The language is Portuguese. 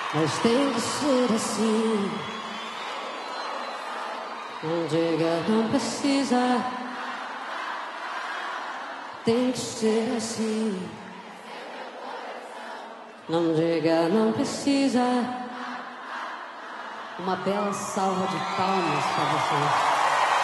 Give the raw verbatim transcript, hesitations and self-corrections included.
Mas tem que ser assim. Não diga, não precisa. Tem que ser assim. Não diga, não precisa. Uma bela salva de palmas para vocês.